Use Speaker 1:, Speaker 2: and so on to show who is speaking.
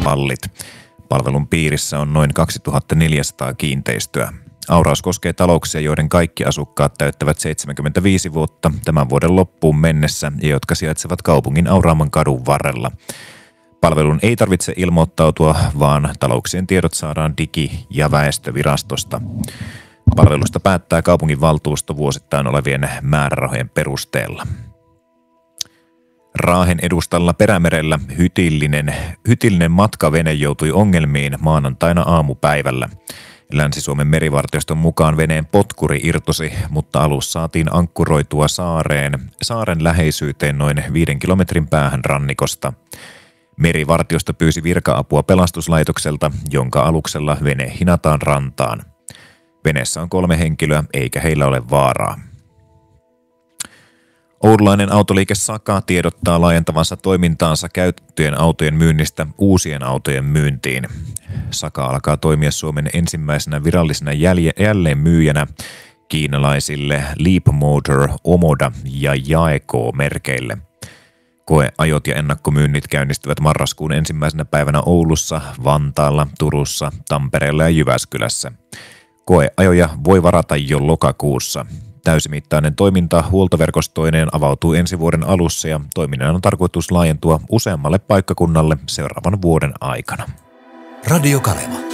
Speaker 1: pallit. Palvelun piirissä on noin 2400 kiinteistöä. Auraus koskee talouksia, joiden kaikki asukkaat täyttävät 75 vuotta tämän vuoden loppuun mennessä ja jotka sijaitsevat kaupungin Auraaman kadun varrella. Palvelun ei tarvitse ilmoittautua, vaan talouksien tiedot saadaan Digi- ja väestövirastosta. Palvelusta päättää kaupunginvaltuusto vuosittain olevien määrärahojen perusteella. Raahen edustalla Perämerellä hytillinen matkavene joutui ongelmiin maanantaina aamupäivällä. Länsi-Suomen merivartioston mukaan veneen potkuri irtosi, mutta alus saatiin ankkuroitua saaren läheisyyteen noin 5 kilometrin päähän rannikosta. Merivartiosto pyysi virka-apua pelastuslaitokselta, jonka aluksella vene hinataan rantaan. Veneessä on 3 henkilöä, eikä heillä ole vaaraa. Oululainen autoliike Saka tiedottaa laajentavansa toimintaansa käytettyjen autojen myynnistä uusien autojen myyntiin. Saka alkaa toimia Suomen ensimmäisenä virallisena jälleenmyyjänä kiinalaisille Leapmotor, Omoda ja Jaeco-merkeille. Koeajot ja ennakkomyynnit käynnistyvät marraskuun 1. päivänä Oulussa, Vantaalla, Turussa, Tampereella ja Jyväskylässä. Koeajoja voi varata jo lokakuussa. Täysimittainen toiminta huoltoverkostoineen avautuu ensi vuoden alussa ja toiminnan on tarkoitus laajentua useammalle paikkakunnalle seuraavan vuoden aikana.
Speaker 2: Radio Kaleva.